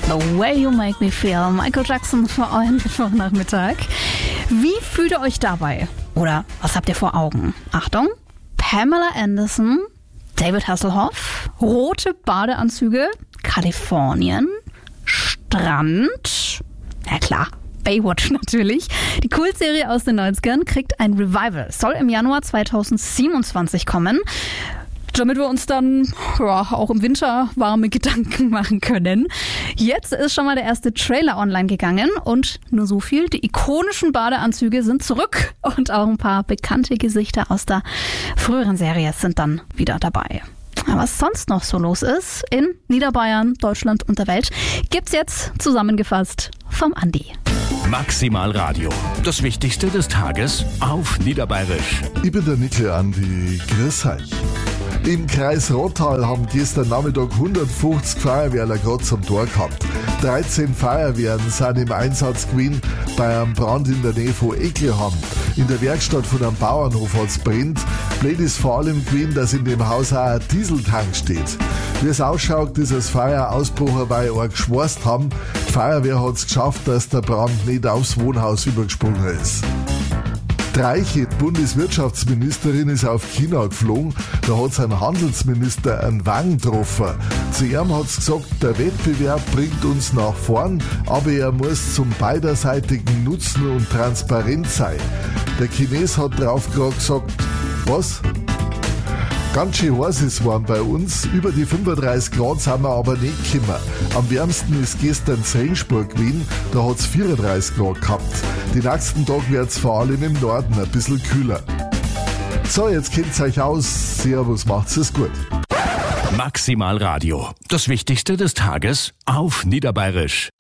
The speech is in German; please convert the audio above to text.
The Way You Make Me Feel. Michael Jackson vor eurem Mittwochnachmittag. Wie fühlt ihr euch dabei? Oder was habt ihr vor Augen? Achtung, Pamela Anderson, David Hasselhoff, rote Badeanzüge, Kalifornien, Strand, ja klar, Baywatch natürlich. Die Kultserie aus den 90ern kriegt ein Revival. Soll im Januar 2027 kommen, damit wir uns dann auch im Winter warme Gedanken machen können. Jetzt ist schon mal der erste Trailer online gegangen und nur so viel, die ikonischen Badeanzüge sind zurück und auch ein paar bekannte Gesichter aus der früheren Serie sind dann wieder dabei. Was sonst noch so los ist in Niederbayern, Deutschland und der Welt, gibt's jetzt zusammengefasst vom Andi. Maximal Radio. Das Wichtigste des Tages auf Niederbayerisch. Ich bin der Nickel Andi. Grüß euch. Im Kreis Rottal haben gestern Nachmittag 150 Feuerwehrler gerade zum Tor gehabt. 13 Feuerwehren sind im Einsatz gewesen bei einem Brand in der Nähe von Eckelham. In der Werkstatt von einem Bauernhof hat es brennt. Blöd ist vor allem gewesen, dass in dem Haus auch ein Dieseltank steht. Wie es ausschaut, ist das Feuer ausgebrochen, weil wir geschworst haben. Die Feuerwehr hat es geschafft, dass der Brand nicht aufs Wohnhaus übergesprungen ist. Reiche, die Bundeswirtschaftsministerin, ist auf China geflogen. Da hat sein Handelsminister einen Wang getroffen. Zu ihm hat sie gesagt, der Wettbewerb bringt uns nach vorn, aber er muss zum beiderseitigen Nutzen und transparent sein. Der Chines hat drauf gerade gesagt, was? Ganz schön heiß ist warm bei uns. Über die 35 Grad sind wir aber nicht gekommen. Am wärmsten ist gestern Regensburg gewesen. Da hat es 34 Grad gehabt. Die nächsten Tage wird es vor allem im Norden ein bisschen kühler. So, jetzt kennt's euch aus. Servus, macht's es gut. Maximal Radio. Das Wichtigste des Tages auf Niederbayerisch.